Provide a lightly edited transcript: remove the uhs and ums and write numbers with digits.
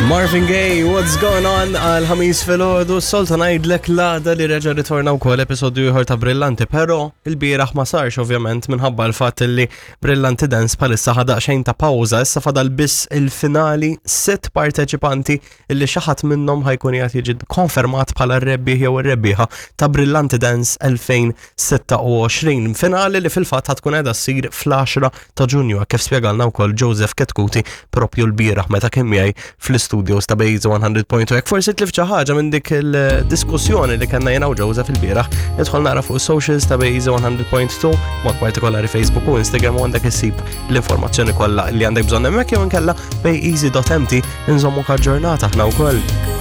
Marvin Gaye, what's going on? Għal-ħamis fil-ħodu, solta najdlek lada li reġa ritorna u kol episodju jħor ta' Brillanti, pero il-biraħ ma sarx ovvjament minħabba l-fat li Brillanti Dance palissa ħadaq xejn ta' pawza, issa fadal biss il-finali 6 parteċipanti illi xaħat minnom ħajkun jgħat jiġi konfermat pala r-rebbieħ jew ir-rebbieħa ta' Brillanti Dance 2026. Finali li fil-fat ħatkun għedha ssir fl-10 ta' Ġunju, kif spjegalna wkoll Joseph Ketkuti propju l-biraħ meta kien miegħi fl-studios ta' Bejza 100.2. Forsi tlif xi ħaġa minn dik il-diskussjoni li kellna jiena u Joseph il-bieraħ, idħol nara fuq socials ta' Bejza 100.2, mod partikolari Facebook u Instagram, u għandek issib l-informazzjoni kollha li għandek bżonn hemmhekk jew inkella bejeasy.mt inżommu kal ġurnata aħna wkoll.